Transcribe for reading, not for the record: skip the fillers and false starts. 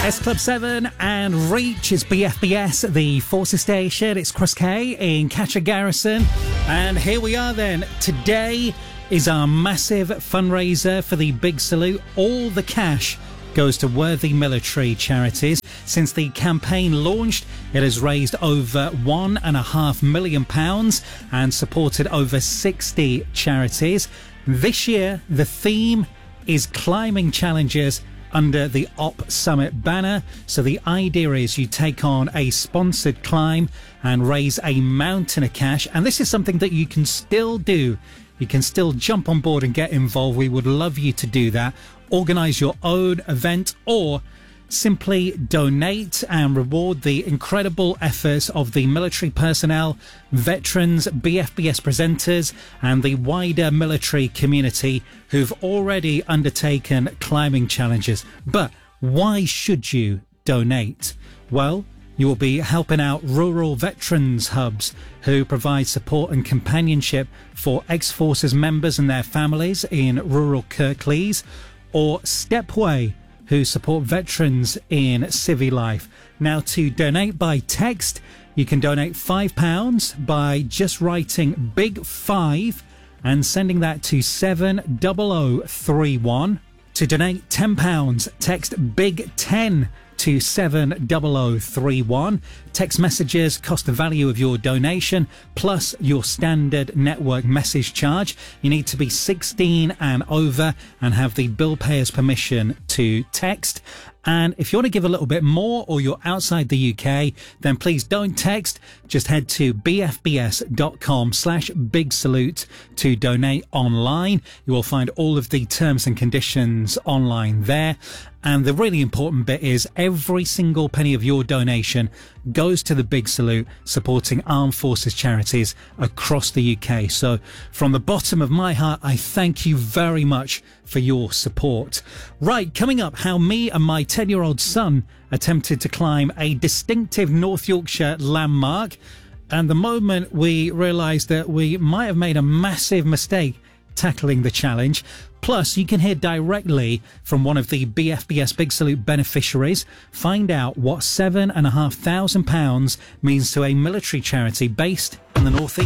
S Club 7 and Reach is BFBS, the Forces station. It's Chris K in Catcher Garrison. And here we are then. Today is our massive fundraiser for the Big Salute. All the cash goes to worthy military charities. Since the campaign launched, it has raised over £1.5 million and supported over 60 charities. This year, the theme is climbing challenges under the Op Summit banner. So the idea is you take on a sponsored climb and raise a mountain of cash. And this is something that you can still do. You can still jump on board and get involved. We would love you to do that. Organize your own event or simply donate and reward the incredible efforts of the military personnel, veterans, BFBS presenters, and the wider military community who've already undertaken climbing challenges. But why should you donate? Well, you will be helping out rural veterans hubs who provide support and companionship for ex-forces members and their families in rural Kirklees, or Stepway, who support veterans in civvy life. Now, to donate by text, you can donate £5 by just writing Big 5 and sending that to 70031. To donate £10, text Big 10 to 70031. Text messages cost the value of your donation plus your standard network message charge. You need to be 16 and over and have the bill payer's permission to text. And if you want to give a little bit more or you're outside the UK, then please don't text. Just head to bfbs.com/big salute to donate online. You will find all of the terms and conditions online there. And the really important bit is every single penny of your donation goes to the Big Salute, supporting armed forces charities across the UK. So from the bottom of my heart, I thank you very much for your support. Right, coming up, how me and my 10-year-old son attempted to climb a distinctive North Yorkshire landmark. And the moment we realised that we might have made a massive mistake tackling the challenge. Plus, you can hear directly from one of the BFBS Big Salute beneficiaries. Find out what £7,500 means to a military charity based in the North East.